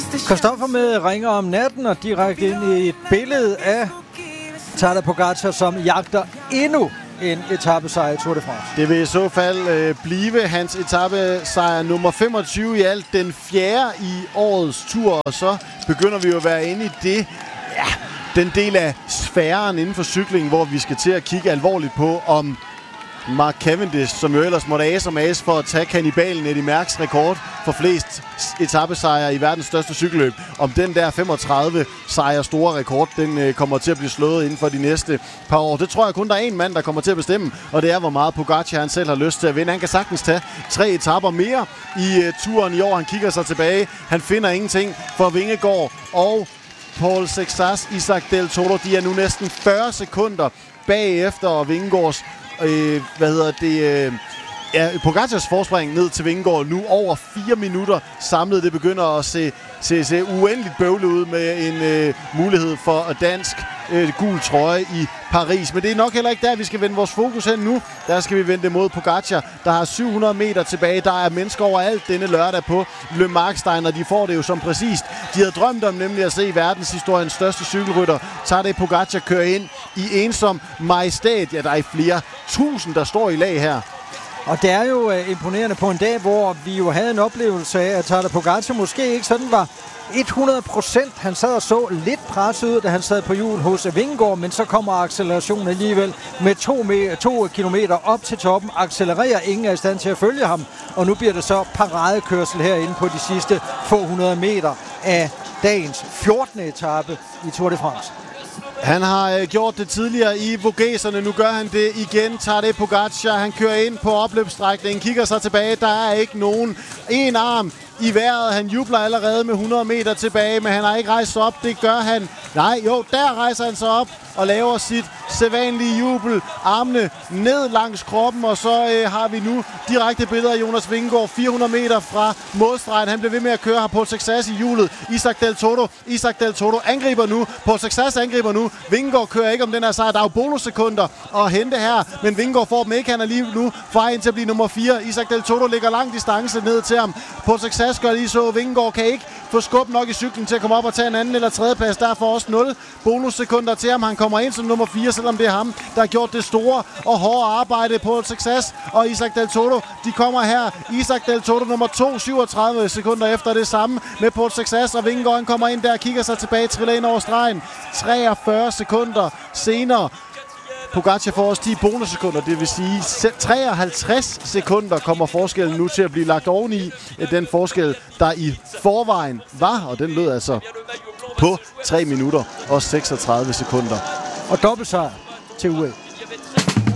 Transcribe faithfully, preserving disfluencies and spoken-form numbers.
Christoffer med ringer om natten og direkte ind i et billede af Tadej Pogačar, som jagter endnu en etapesejr i Tour de France. Det vil i så fald øh, blive hans etapesejr nummer femogtyve i alt, den fjerde i årets tur, og så begynder vi jo at være inde i det, ja, den del af sfæren inden for cykling, hvor vi skal til at kigge alvorligt på, om Mark Cavendish, som jo ellers måtte ase og mase for at tage kannibalen Eddy Merckx rekord for flest etapesejre i verdens største cykelløb. Om den der femogtredive sejre store rekord, den øh, kommer til at blive slået inden for de næste par år. Det tror jeg kun, der er en mand, der kommer til at bestemme, og det er, hvor meget Pogačar han selv har lyst til at vinde. Han kan sagtens tage tre etaper mere i øh, turen i år. Han kigger sig tilbage. Han finder ingenting for Vingegaard og Paul Sexas, Isaac Del Toro. De er nu næsten fyrre sekunder bagefter, og Vingegaards Øh, hvad hedder det? Øh, ja, Pogacars forspring ned til Vingegaard nu over fire minutter samlet. Det begynder at se, se, se uendeligt bøvlet ud med en øh, mulighed for dansk øh, gul trøje i Paris. Men det er nok heller ikke der, vi skal vende vores fokus hen nu. Der skal vi vende det mod Pogačar, der har syv hundrede meter tilbage. Der er mennesker overalt denne lørdag på Le Markstein, og de får det jo som præcist. De havde drømt om nemlig at se verdenshistoriens største cykelrytter, Tadej Pogačar, køre ind i ensom majestæt. Ja, der er flere tusind, der står i lag her. Og det er jo uh, imponerende på en dag, hvor vi jo havde en oplevelse af, at Tadej Pogačar måske ikke sådan var hundrede procent. Han sad og så lidt presset ud, da han sad på hjul hos Vingegaard, men så kommer accelerationen alligevel med to, med, to kilometer op til toppen. Accelererer, ingen er i stand til at følge ham, og nu bliver det så paradekørsel herinde på de sidste få hundrede meter af dagens fjortende etape i Tour de France. Han har øh, gjort det tidligere i Vogeserne, nu gør han det igen. Tadej Pogačar, han kører ind på opløbsstrækningen, kigger sig tilbage, der er ikke nogen. En arm i vejret, han jubler allerede med hundrede meter tilbage, men han har ikke rejst sig op, det gør han. Nej, jo, der rejser han sig op og laver sit sædvanlige jubel. Armene ned langs kroppen, og så øh, har vi nu direkte billeder af Jonas Vingegaard fire hundrede meter fra målstregen. Han bliver ved med at køre her på Sexas i hjulet. Isaac Del Toro, Isaac Del Toro angriber nu. På Sexas angriber nu. Vingegaard kører ikke om den her sejr. Der er jo bonussekunder at hente her, men Vingegaard får dem ikke. Han er lige nu fra ind til at blive nummer fire. Isaac Del Toro ligger lang distance ned til ham. På Sexas gør lige så. Vingegaard kan ikke få skub nok i cyklen til at komme op og tage en anden eller tredje plads. Derfor også nul bonussekunder til ham. Han kommer ind som nummer fire, selvom det er ham, der har gjort det store og hårde arbejde på Sexas. Og Isaac Del Toro, de kommer her. Isaac Del Toro nummer to, syvogtredive sekunder efter det samme med Paul Sexas. Og Vingegaard, han kommer ind der, kigger sig tilbage, triller ind over stregen. treogfyrre sekunder senere. Pogačar får også ti bonussekunder, det vil sige treoghalvtreds sekunder kommer forskellen nu til at blive lagt oveni den forskel, der i forvejen var, og den lød altså på tre minutter og seksogtredive sekunder. Og dobbeltsejr til U A E.